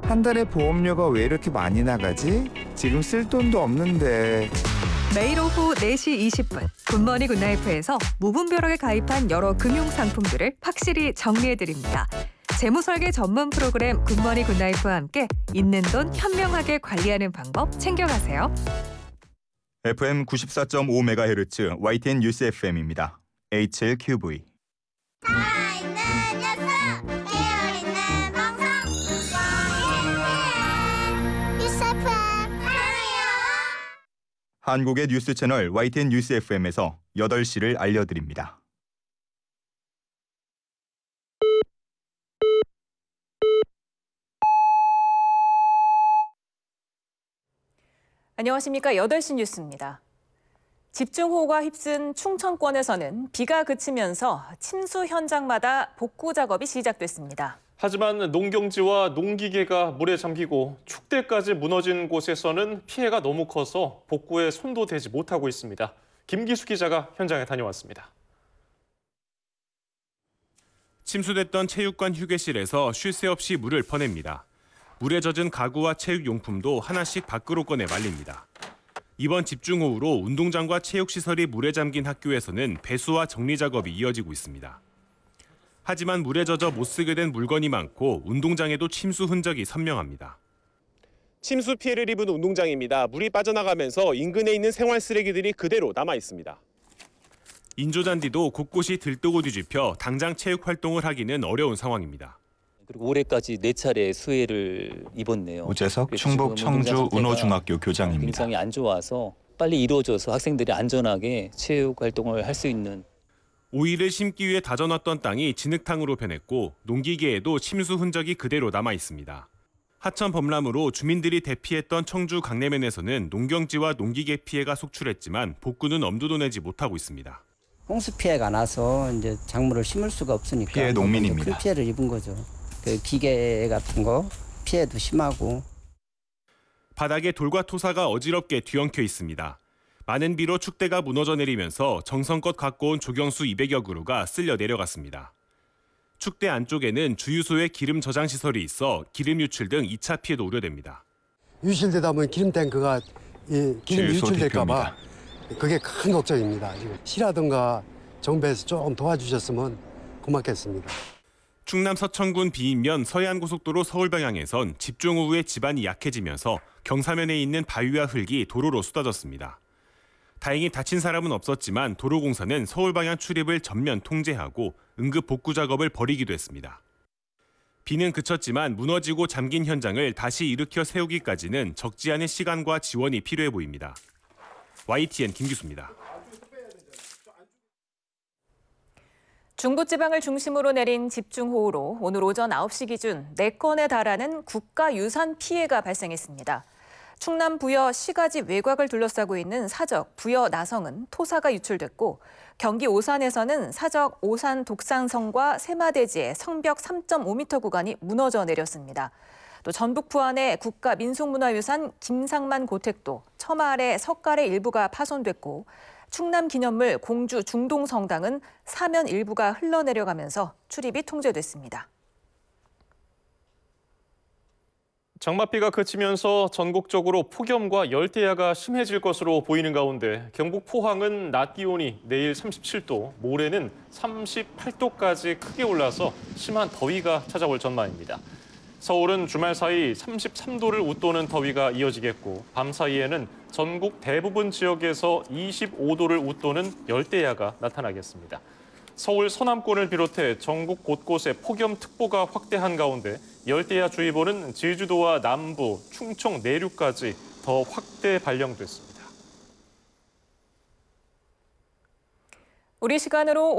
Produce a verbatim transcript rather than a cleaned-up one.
한 달에 보험료가 왜 이렇게 많이 나가지? 지금 쓸 돈도 없는데. 매일 오후 네 시 이십 분 굿모닝 굿나이프에서 무분별하게 가입한 여러 금융 상품들을 확실히 정리해드립니다. 재무설계 전문 프로그램 굿모닝 굿나이프와 함께 있는 돈 현명하게 관리하는 방법 챙겨가세요. 에프엠 구십사 점 오 메가헤르츠 와이티엔 뉴스 에프엠입니다. 에이치엘큐브이. 살아있는 녀석, 깨어있는 방송, 와이티엔 뉴스 에프엠 사랑해요. 한국의 뉴스 채널 와이티엔 뉴스 에프엠에서 여덟 시를 알려드립니다. 안녕하십니까. 여덟 시 뉴스입니다. 집중호우가 휩쓴 충청권에서는 비가 그치면서 침수 현장마다 복구 작업이 시작됐습니다. 하지만 농경지와 농기계가 물에 잠기고 축대까지 무너진 곳에서는 피해가 너무 커서 복구에 손도 대지 못하고 있습니다. 김기수 기자가 현장에 다녀왔습니다. 침수됐던 체육관 휴게실에서 쉴 새 없이 물을 퍼냅니다. 물에 젖은 가구와 체육용품도 하나씩 밖으로 꺼내 말립니다. 이번 집중호우로 운동장과 체육시설이 물에 잠긴 학교에서는 배수와 정리 작업이 이어지고 있습니다. 하지만 물에 젖어 못 쓰게 된 물건이 많고 운동장에도 침수 흔적이 선명합니다. 침수 피해를 입은 운동장입니다. 물이 빠져나가면서 인근에 있는 생활 쓰레기들이 그대로 남아 있습니다. 인조잔디도 곳곳이 들뜨고 뒤집혀 당장 체육 활동을 하기는 어려운 상황입니다. 그리고 올해까지 네 차례 수해를 입었네요. 우재석 충북 청주 운호중학교 교장입니다. 굉장히 안 좋아서 빨리 이루어져서 학생들이 안전하게 체육 활동을 할 수 있는. 오이를 심기 위해 다져놨던 땅이 진흙탕으로 변했고 농기계에도 침수 흔적이 그대로 남아 있습니다. 하천 범람으로 주민들이 대피했던 청주 강내면에서는 농경지와 농기계 피해가 속출했지만 복구는 엄두도 내지 못하고 있습니다. 홍수 피해가 나서 이제 작물을 심을 수가 없으니까 피해 농민입니다. 큰 피해를 입은 거죠. 그 기계 같은 거 피해도 심하고. 바닥에 돌과 토사가 어지럽게 뒤엉켜 있습니다. 많은 비로 축대가 무너져 내리면서 정성껏 갖고 온 조경수 이백여 그루가 쓸려 내려갔습니다. 축대 안쪽에는 주유소에 기름 저장 시설이 있어 기름 유출 등 이 차 피해도 우려됩니다. 유실되다 보면 기름 탱크가 이 기름 유출될까 봐 대표입니다. 그게 큰 걱정입니다. 지금 시라든가 정부에서 좀 도와주셨으면 고맙겠습니다. 충남 서천군 비인면 서해안고속도로 서울 방향에선 집중호우에 지반이 약해지면서 경사면에 있는 바위와 흙이 도로로 쏟아졌습니다. 다행히 다친 사람은 없었지만 도로공사는 서울 방향 출입을 전면 통제하고 응급 복구 작업을 벌이기도 했습니다. 비는 그쳤지만 무너지고 잠긴 현장을 다시 일으켜 세우기까지는 적지 않은 시간과 지원이 필요해 보입니다. 와이티엔 김기수입니다. 중부지방을 중심으로 내린 집중호우로 오늘 오전 아홉 시 기준 네 건에 달하는 국가유산 피해가 발생했습니다. 충남 부여 시가지 외곽을 둘러싸고 있는 사적 부여 나성은 토사가 유출됐고 경기 오산에서는 사적 오산 독산성과 세마대지의 성벽 삼 점 오 미터 구간이 무너져 내렸습니다. 또 전북 부안의 국가민속문화유산 김상만 고택도 처마 아래 석갈의 일부가 파손됐고 충남 기념물 공주 중동성당은 사면 일부가 흘러내려가면서 출입이 통제됐습니다. 장맛비가 그치면서 전국적으로 폭염과 열대야가 심해질 것으로 보이는 가운데 경북 포항은 낮 기온이 내일 삼십칠 도, 모레는 삼십팔 도까지 크게 올라서 심한 더위가 찾아올 전망입니다. 서울은 주말 사이 삼십삼 도를 웃도는 더위가 이어지겠고 밤 사이에는 전국 대부분 지역에서 이십오 도를 웃도는 열대야가 나타나겠습니다. 서울 서남권을 비롯해 전국 곳곳에 폭염특보가 확대한 가운데 열대야주의보는 제주도와 남부, 충청 내륙까지 더 확대 발령됐습니다. 우리 시간으로